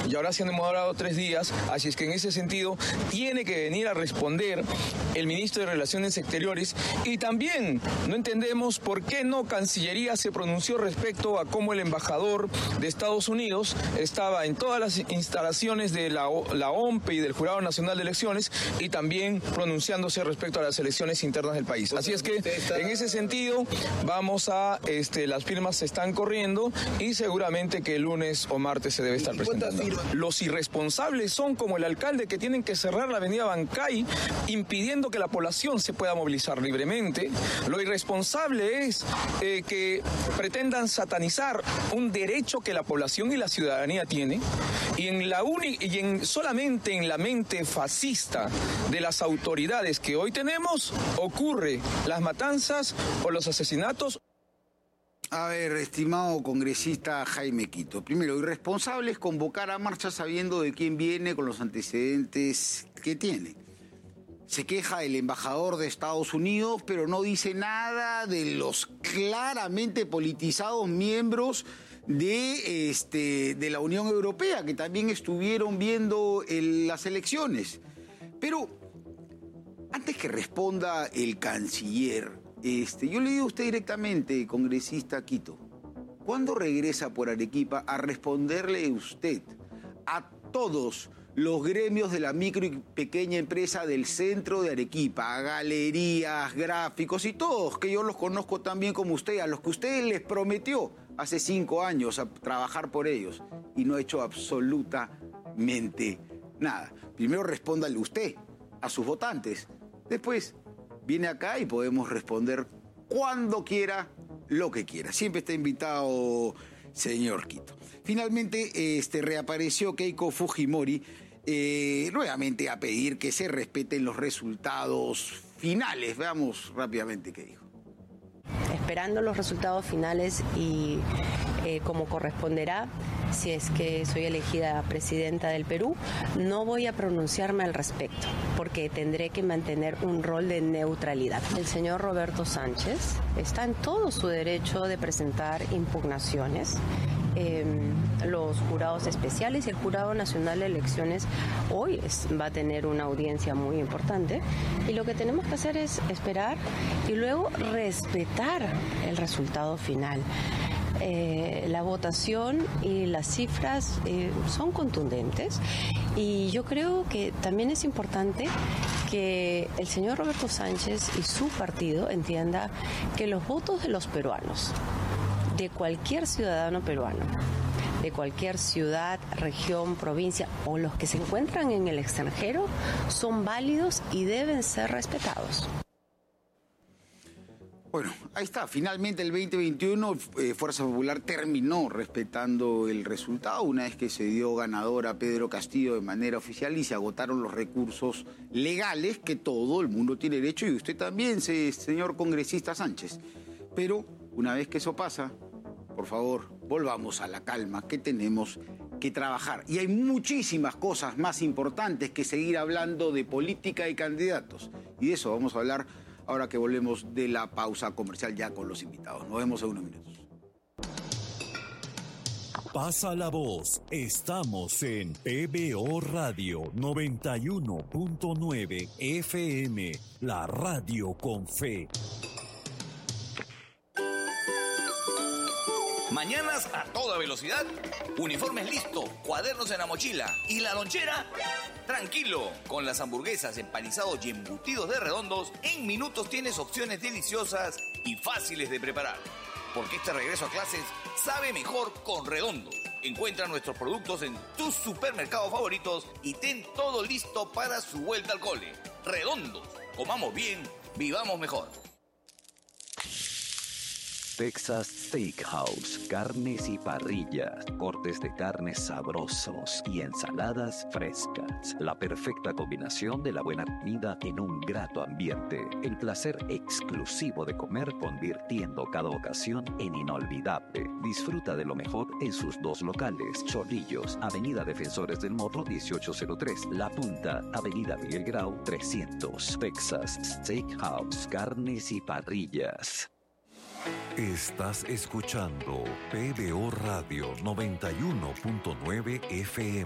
y ahora se han demorado 3 días, así es que en ese sentido tiene que venir a responder el ministro de Relaciones Exteriores. Y también no entendemos por qué no Cancillería se pronunció respecto a cómo el embajador de Estados Unidos estaba en todas las instalaciones de la OMPE y del Jurado Nacional de Elecciones, y también pronunciándose respecto a las elecciones internas del país. Así es que en ese sentido vamos a, las firmas se están corriendo y seguramente que el lunes o martes se debe estar presentando. Los irresponsables son como el alcalde, que tienen que cerrar la avenida Bancay impidiendo que la población se pueda movilizar libremente. Lo irresponsable es que pretendan satanizar un derecho que la población y la ciudadanía tiene, y solamente en la mente fascista de las autoridades que hoy tenemos ocurre las matanzas o los asesinatos. A ver, estimado congresista Jaime Quito, primero, irresponsable es convocar a marcha sabiendo de quién viene con los antecedentes que tiene. Se queja del embajador de Estados Unidos, pero no dice nada de los claramente politizados miembros de la Unión Europea, que también estuvieron viendo las elecciones. Pero antes que responda el canciller, yo le digo a usted directamente, congresista Quito, ¿cuándo regresa por Arequipa a responderle usted a todos los gremios de la micro y pequeña empresa del centro de Arequipa, galerías, gráficos y todos, que yo los conozco tan bien como usted, a los que usted les prometió hace 5 años a trabajar por ellos y no ha hecho absolutamente nada? Primero respóndale usted a sus votantes, después viene acá y podemos responder cuando quiera, lo que quiera. Siempre está invitado, señor Quito. Finalmente, reapareció Keiko Fujimori nuevamente a pedir que se respeten los resultados finales. Veamos rápidamente qué dijo. Esperando los resultados finales y como corresponderá, si es que soy elegida presidenta del Perú, no voy a pronunciarme al respecto, porque tendré que mantener un rol de neutralidad. El señor Roberto Sánchez está en todo su derecho de presentar impugnaciones. Los jurados especiales y el Jurado Nacional de Elecciones hoy va a tener una audiencia muy importante, y lo que tenemos que hacer es esperar y luego respetar el resultado final. La votación y las cifras son contundentes, y yo creo que también es importante que el señor Roberto Sánchez y su partido entienda que los votos de los peruanos, de cualquier ciudadano peruano, de cualquier ciudad, región, provincia o los que se encuentran en el extranjero, son válidos y deben ser respetados. Bueno, ahí está. Finalmente el 2021 Fuerza Popular terminó respetando el resultado una vez que se dio ganador a Pedro Castillo de manera oficial y se agotaron los recursos legales que todo el mundo tiene derecho, y usted también, señor congresista Sánchez. Pero una vez que eso pasa, por favor, volvamos a la calma, que tenemos que trabajar. Y hay muchísimas cosas más importantes que seguir hablando de política y candidatos. Y de eso vamos a hablar ahora que volvemos de la pausa comercial ya con los invitados. Nos vemos en unos minutos. Pasa la voz. Estamos en PBO Radio 91.9 FM, la radio con fe. Mañanas a toda velocidad, uniformes listo, cuadernos en la mochila y la lonchera. Tranquilo, con las hamburguesas, empanizados y embutidos de Redondos, en minutos tienes opciones deliciosas y fáciles de preparar. Porque este regreso a clases sabe mejor con Redondos. Encuentra nuestros productos en tus supermercados favoritos y ten todo listo para su vuelta al cole. Redondos, comamos bien, vivamos mejor. Texas Steakhouse, carnes y parrillas, cortes de carnes sabrosos y ensaladas frescas. La perfecta combinación de la buena comida en un grato ambiente. El placer exclusivo de comer, convirtiendo cada ocasión en inolvidable. Disfruta de lo mejor en sus 2 locales: Chorrillos, Avenida Defensores del Morro 1803, La Punta, Avenida Miguel Grau 300. Texas Steakhouse, carnes y parrillas. Estás escuchando PBO Radio 91.9 FM.